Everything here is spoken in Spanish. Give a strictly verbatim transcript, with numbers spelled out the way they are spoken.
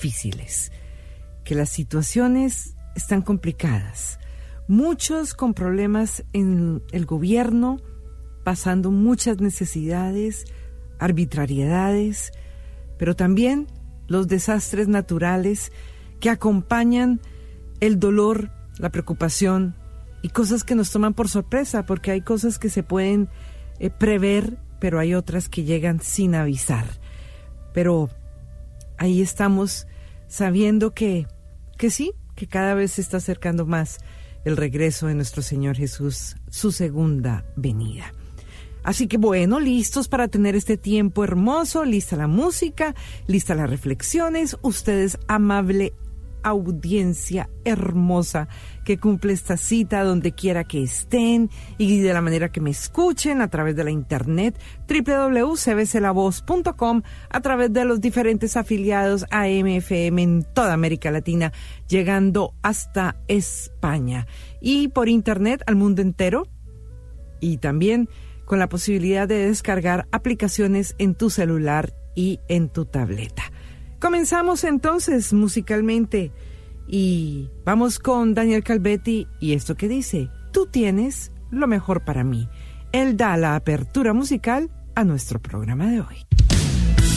difíciles, que las situaciones están complicadas, muchos con problemas en el gobierno, pasando muchas necesidades, arbitrariedades, pero también los desastres naturales que acompañan el dolor, la preocupación y cosas que nos toman por sorpresa, porque hay cosas que se pueden eh, prever, pero hay otras que llegan sin avisar. Pero ahí estamos sabiendo que, que sí, que cada vez se está acercando más el regreso de nuestro Señor Jesús, su segunda venida. Así que bueno, listos para tener este tiempo hermoso, lista la música, lista las reflexiones. Ustedes, amable audiencia hermosa que cumple esta cita donde quiera que estén y de la manera que me escuchen a través de la internet doble u doble u doble u punto c b c la voz punto com, a través de los diferentes afiliados A M F M en toda América Latina, llegando hasta España, y por internet al mundo entero, y también con la posibilidad de descargar aplicaciones en tu celular y en tu tableta. Comenzamos entonces musicalmente y vamos con Daniel Calvetti y esto que dice: tú tienes lo mejor para mí. Él da la apertura musical a nuestro programa de hoy.